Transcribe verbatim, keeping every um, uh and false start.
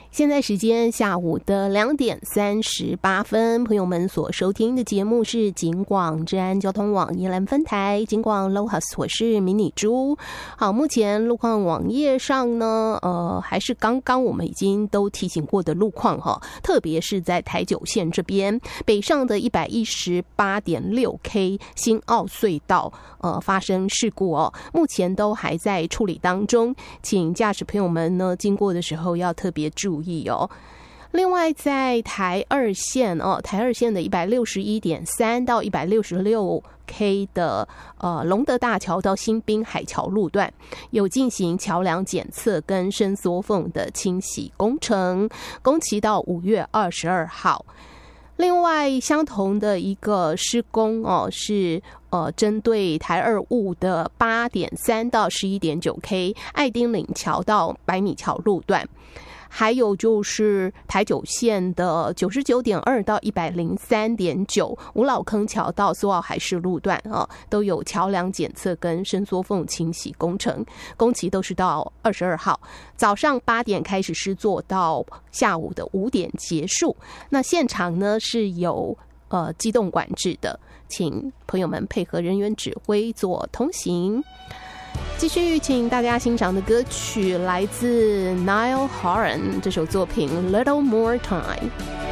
现在时间下午的两点三十八分，朋友们所收听的节目是警广治安交通网宜兰分台警广 Lohas， 我是迷你猪。好，目前路况网页上呢，呃，还是刚刚我们已经都提醒过的路况哈，特别是在台九线这边北上的 一百一十八点六 K 新澳隧道呃发生事故哦，目前都还在处理当中，请驾驶朋友们呢经过的时候要特别注意哦。另外在台二线哦，台二线的 一百六十一点三 到 一百六十六 K 的呃龙德大桥到新滨海桥路段有进行桥梁检测跟伸缩缝的清洗工程，工期到五月二十二号。另外相同的一个施工哦，是呃针对台二雾的 八点三 到 十一点九 K 爱丁岭桥到百米桥路段，还有就是台九线的 九十九点二 到 一百零三点九 五老坑桥到苏澳海事路段啊，都有桥梁检测跟伸缩缝清洗工程，工期都是到二十二号，早上八点开始施作，到下午的五点结束。那现场呢是有呃机动管制的，请朋友们配合人员指挥做通行。继续请大家欣赏的歌曲来自 Niall Horan 这首作品 Little More Time。